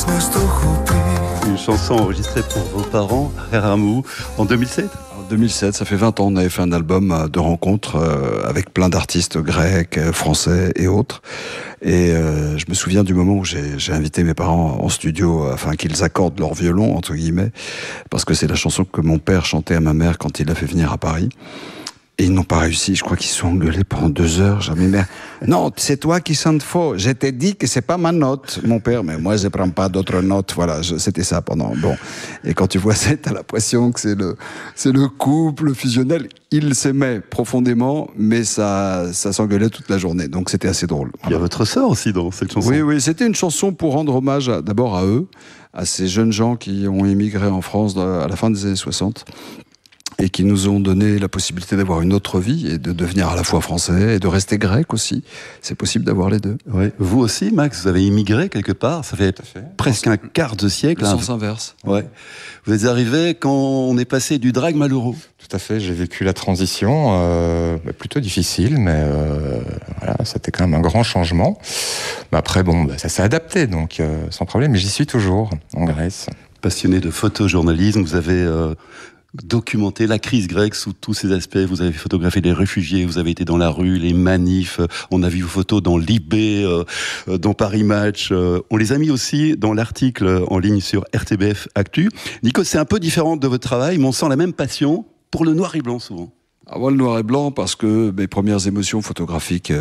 Une chanson enregistrée pour vos parents, Raramou, en 2007. En 2007, ça fait 20 ans, on avait fait un album de rencontres avec plein d'artistes grecs, français et autres. Et je me souviens du moment où j'ai invité mes parents en studio afin qu'ils accordent leur violon, entre guillemets, parce que c'est la chanson que mon père chantait à ma mère quand il l'a fait venir à Paris. Et ils n'ont pas réussi, je crois qu'ils se sont engueulés pendant 2 heures. Jamais mère. Non, c'est toi qui chantes faux. Je t'ai dit que c'est pas ma note, mon père, mais moi je prends pas d'autres notes. Voilà, c'était ça pendant. Bon. Et quand tu vois ça, t'as l'impression que c'est le couple fusionnel. Ils s'aimaient profondément, mais ça s'engueulait toute la journée. Donc c'était assez drôle. Voilà. Il y a votre sœur aussi dans cette chanson. Oui, c'était une chanson pour rendre hommage d'abord à eux, à ces jeunes gens qui ont émigré en France à la fin des années 60. Et qui nous ont donné la possibilité d'avoir une autre vie et de devenir à la fois français et de rester grec aussi. C'est possible d'avoir les deux. Oui. Vous aussi, Max, vous avez immigré quelque part. Ça fait presque un quart de siècle. Le sens inverse. Ouais. Vous êtes arrivé quand on est passé du drag malheureux. Tout à fait. J'ai vécu la transition plutôt difficile, mais voilà, c'était quand même un grand changement. Mais après, ça s'est adapté, donc sans problème. Mais j'y suis toujours en Grèce. Passionné de photojournalisme, vous avez documenté la crise grecque sous tous ses aspects. Vous avez photographié les réfugiés, vous avez été dans la rue, les manifs, on a vu vos photos dans Libé, dans Paris Match. On les a mis aussi dans l'article en ligne sur RTBF Actu. Nico, c'est un peu différent de votre travail, mais on sent la même passion pour le noir et blanc souvent. Moi, le noir et blanc, parce que mes premières émotions photographiques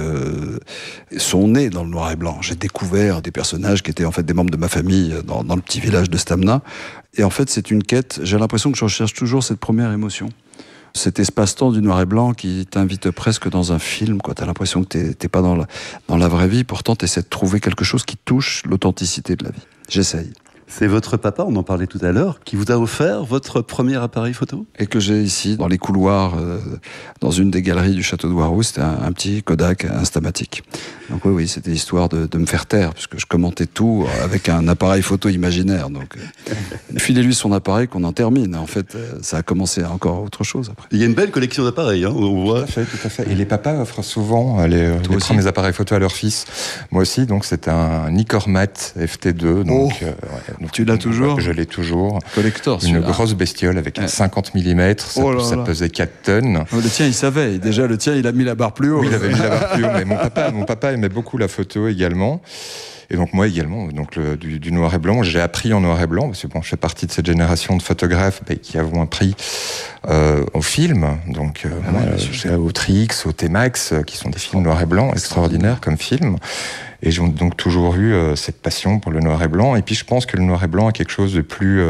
sont nées dans le noir et blanc. J'ai découvert des personnages qui étaient en fait des membres de ma famille dans le petit village de Stamna. Et en fait, c'est une quête. J'ai l'impression que je recherche toujours cette première émotion. Cet espace-temps du noir et blanc qui t'invite presque dans un film, quoi. T'as l'impression que t'es pas dans la vraie vie. Pourtant, t'essaies de trouver quelque chose qui touche l'authenticité de la vie. J'essaye. C'est votre papa, on en parlait tout à l'heure, qui vous a offert votre premier appareil photo ? Et que j'ai ici, dans les couloirs, dans une des galeries du château de Warou, c'était un petit Kodak Instamatic. Donc oui, c'était histoire de me faire taire, puisque je commentais tout avec un appareil photo imaginaire. Donc, filez-lui son appareil qu'on en termine. En fait, ça a commencé à encore autre chose après. Il y a une belle collection d'appareils, hein, on voit. Tout à fait. Et les papas offrent souvent les premiers appareils photo à leur fils. Moi aussi, donc c'est un Nikkor Mat FT2. Donc, donc tu l'as toujours ? Je l'ai toujours. Collector, une grosse bestiole avec un 50 mm, ça pesait 4 tonnes. Le tien, il savait. Déjà, le tien, il a mis la barre plus haut. Oui, il avait mis la barre plus haut, mais mon papa aimait beaucoup la photo également. Et donc moi également, donc du noir et blanc. J'ai appris en noir et blanc, parce que je fais partie de cette génération de photographes qui avons appris au film. Donc au Trix, au T-Max, qui sont des films noir et blanc extraordinaires comme films. Et j'ai donc toujours eu cette passion pour le noir et blanc. Et puis je pense que le noir et blanc a quelque chose de plus...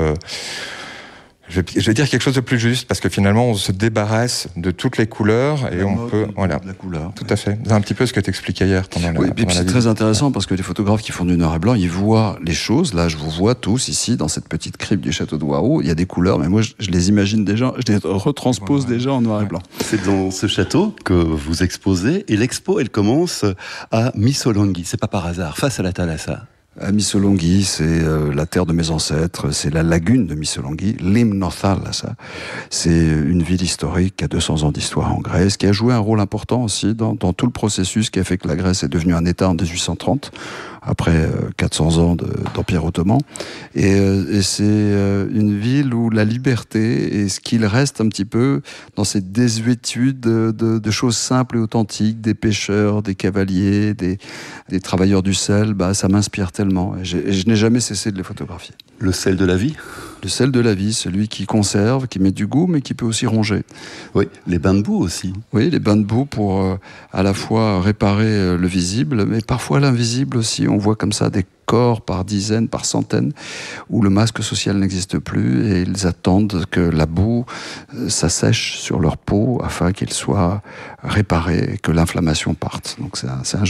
je vais dire quelque chose de plus juste, parce que finalement on se débarrasse de toutes les couleurs et on peut... Voilà. La couleur. Tout à fait. C'est un petit peu ce que tu expliquais hier pendant et puis c'est très intéressant parce que les photographes qui font du noir et blanc, ils voient les choses. Là, je vous vois tous ici dans cette petite crypte du château de Warou. Il y a des couleurs, mais moi je les imagine déjà, je les retranspose déjà en noir et blanc. C'est dans ce château que vous exposez, et l'expo, elle commence à Missolonghi. C'est pas par hasard, face à la Thalassa. À Missolonghi, c'est la terre de mes ancêtres, c'est la lagune de Missolonghi, Limnothalassa. C'est une ville historique qui a 200 ans d'histoire en Grèce, qui a joué un rôle important aussi dans tout le processus qui a fait que la Grèce est devenue un État en 1830, après 400 ans d'Empire ottoman. Et c'est une ville où la liberté et ce qu'il reste un petit peu dans cette désuétude de choses simples et authentiques, des pêcheurs, des cavaliers, des travailleurs du sel, ça m'inspire tellement. Et je n'ai jamais cessé de les photographier. Le sel de la vie ? Le sel de la vie, celui qui conserve, qui met du goût, mais qui peut aussi ronger. Oui, les bains de boue aussi. Oui, les bains de boue pour à la fois réparer le visible, mais parfois l'invisible aussi. On voit comme ça des corps par dizaines, par centaines, où le masque social n'existe plus et ils attendent que la boue s'assèche sur leur peau afin qu'ils soient réparés et que l'inflammation parte. Donc c'est un